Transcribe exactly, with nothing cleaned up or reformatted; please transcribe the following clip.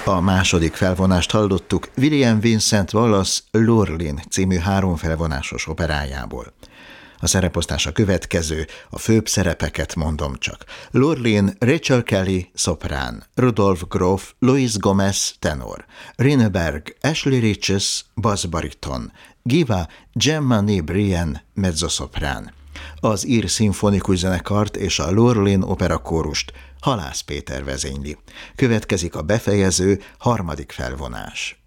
A második felvonást hallottuk William Vincent Wallace Lurline című három felvonásos operájából. A szereposztás a következő, a főbb szerepeket mondom csak. Lurline, Rachel Kelly, szoprán, Rudolph Groff, Luis Gomez, tenor, Rinneberg, Ashley Riches, basszbariton, Giva, Gemma Brienne, mezzoszoprán. Az ír szimfonikus zenekart és a Lurline operakórust Halász Péter vezényli. Következik a befejező, harmadik felvonás.